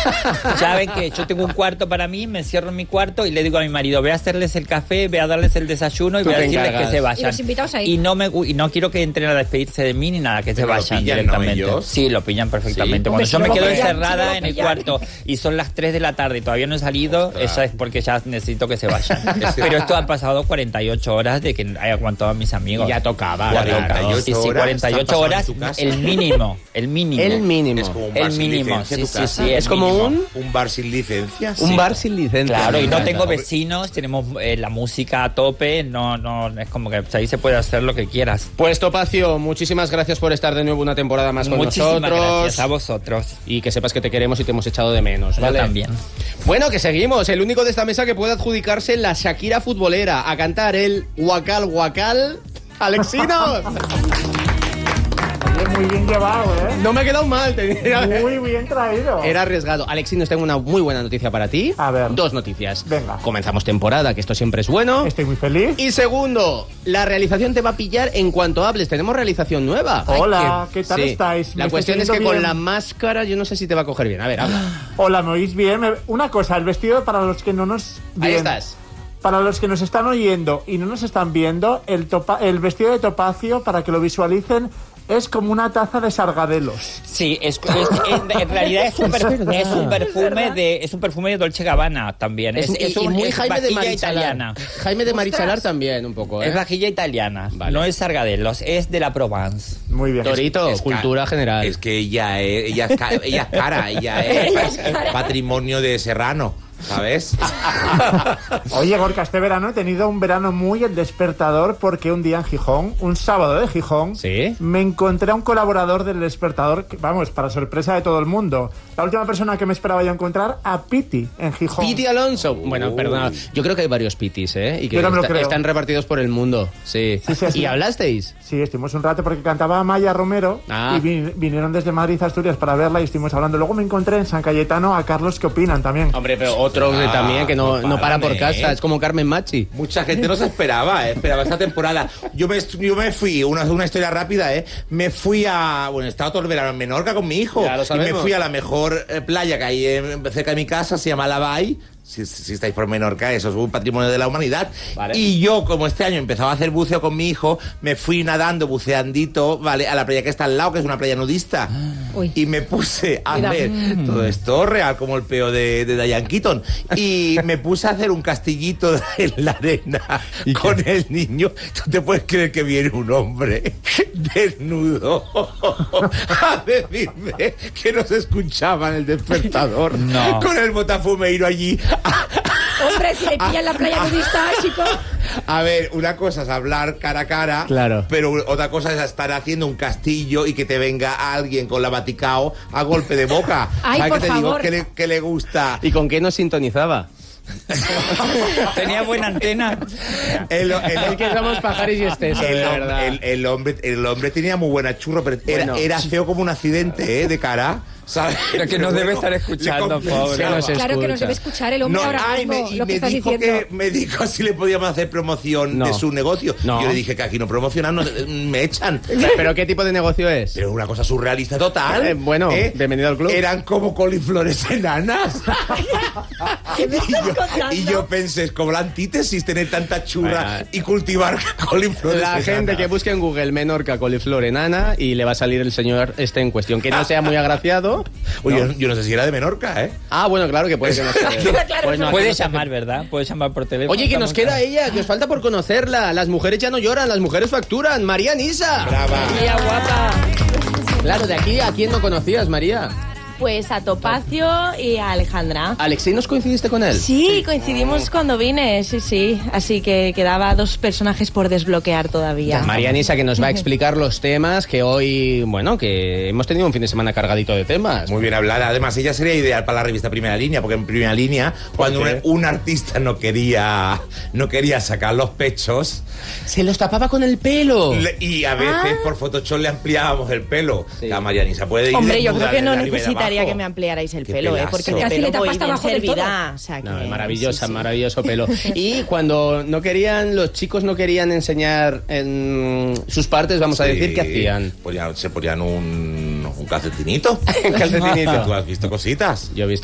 Saben que yo tengo un cuarto para mí, me encierro en mi cuarto y le digo a mi marido, ve a hacerles el café, ve a darles el desayuno y voy a decirles que se vayan. Y los invitados ahí. Y no quiero que entren a despedirse de mí ni nada, que se vayan directamente. ¿No, sí, lo pillan perfectamente. Sí. Cuando yo me quedo encerrada en el cuarto y son las 3 de la tarde y todavía no he salido, eso es porque ya necesito que se vayan. Pero esto han pasado 48 horas de que haya aguantado a mis amigos. Y ya tocaba. 48 horas, el mínimo. El mínimo. Es como un bar sin licencia. Sí, es como un bar sin licencia. Un bar sin licencia. Claro, y no tengo vecinos, tenemos la música a tope, no, es como que ahí se puede hacer lo que quieras. Pues Topacio, muchísimas gracias por estar de nuevo una temporada más con nosotros. Gracias a vosotros. Y que sepas que te queremos y te hemos echado de menos, ¿vale? Yo también. Bueno, que seguimos. El único de esta mesa que puede adjudicarse la Shakira futbolera a cantar el Guacal Guacal, Alexinos. Muy bien llevado, ¿eh? No me ha quedado mal. Muy bien traído. Era arriesgado. Alexinos, tengo una muy buena noticia para ti. A ver. 2 noticias. Venga. Comenzamos temporada, que esto siempre es bueno. Estoy muy feliz. Y segundo, la realización te va a pillar en cuanto hables. Tenemos realización nueva. Hola, ¿qué tal estáis? La cuestión es que con la máscara yo no sé si te va a coger bien. A ver, habla. Hola, ¿me oís bien? Una cosa, el vestido para los que no nos... Ahí estás. Para los que nos están oyendo y no nos están viendo, el vestido de Topacio, para que lo visualicen, es como una taza de sargadelos. Sí, en realidad es un perfume de Dolce Gabbana también. Es muy es Jaime de Marichalar. Italiana. Jaime de Marichalar también, un poco, ¿eh? Es vajilla italiana, vale. No es sargadelos, es de la Provence. Muy bien. Torito, cultura general. Es que ella es cara, ella es patrimonio de Serrano, ¿sabes? Oye, Gorka, este verano he tenido un verano muy despertador porque un día en Gijón, un sábado de Gijón, ¿sí? Me encontré a un colaborador del Despertador, vamos, para sorpresa de todo el mundo. La última persona que me esperaba yo encontrar, a Piti, en Gijón. Piti Alonso. Bueno, perdona, yo creo que hay varios Pitis, ¿eh? Y que están repartidos por el mundo. Sí. ¿Y hablasteis? Sí, estuvimos un rato porque cantaba Maya Romero y vinieron desde Madrid a Asturias para verla y estuvimos hablando. Luego me encontré en San Cayetano a Carlos, ¿qué opinan también? Hombre, pero otro también que no para por casa, es como Carmen Machi. Mucha gente no se esperaba esta temporada. Yo me fui, una historia rápida, me fui estaba todo el verano en Menorca con mi hijo y me fui a la mejor playa que hay cerca de mi casa, se llama La Bay. Si estáis por Menorca, eso es un patrimonio de la humanidad. Vale. Y yo, como este año empezaba a hacer buceo con mi hijo, me fui nadando, buceandito, ¿vale? A la playa que está al lado, que es una playa nudista. Y me puse a ver todo esto real, como el peo de Diane Keaton. Y me puse a hacer un castillito en la arena con el niño. ¿Tú te puedes creer que viene un hombre desnudo a decirme que no se escuchaba en el despertador? No. Con el botafumeiro allí. Hombre, si le pillan la playa nudista, chico. A ver, una cosa es hablar cara a cara, claro, pero otra cosa es estar haciendo un castillo y que te venga alguien con la Vaticao a golpe de boca. Ay, ¿sabes por qué te favor. digo? Que le gusta. ¿Y con qué nos sintonizaba? Tenía buena antena. El que somos pajares y estesos, de verdad. El hombre tenía muy buena churro, pero era feo como un accidente, de cara. ¿Sabes? Pero que nos debe estar escuchando, pobre. Claro que nos debe escuchar el hombre ahora mismo, lo que estás diciendo. Me dijo si le podíamos hacer promoción de su negocio. Yo le dije que aquí no promocionan, me echan. ¿Pero qué tipo de negocio es? Pero una cosa surrealista total. Bienvenido al club. Eran como coliflores enanas. y yo pensé, es como la antítesis tener tanta churra y cultivar coliflores enanas. La gente que busque en Google Menorca coliflor enana y le va a salir el señor en cuestión. Que no sea muy agraciado. Oye, yo no sé si era de Menorca, ¿eh? Ah, bueno, claro que puede que no sea. Pues puedes llamar, ¿verdad? Puedes llamar por teléfono. Oye, que nos queda ella, que os falta por conocerla. Las mujeres ya no lloran, las mujeres facturan. María Nisa. Brava. María guapa. Claro, de aquí a quién no conocías, María. Pues a Topacio y a Alejandra. ¿Alexinos coincidiste con él? Sí, coincidimos cuando vine, sí. Así que quedaba 2 personajes por desbloquear todavía. María Nisa, que nos va a explicar los temas que hoy, que hemos tenido un fin de semana cargadito de temas. Muy bien hablada. Además, ella sería ideal para la revista Primera Línea, porque en Primera Línea, cuando un artista no quería sacar los pechos, se los tapaba con el pelo. Y a veces por Photoshop le ampliábamos el pelo. Sí. La María Nisa puede ir. Hombre, yo creo que no necesitaría que me ampliarais el pelo, porque casi pelo le tapas bien abajo del todo. servida. O sea, Maravilloso pelo. Y cuando los chicos no querían enseñar sus partes, vamos a decir, ¿qué hacían? Se ponían un calcetinito. Un calcetinito. ¿Tú has visto cositas? Yo he visto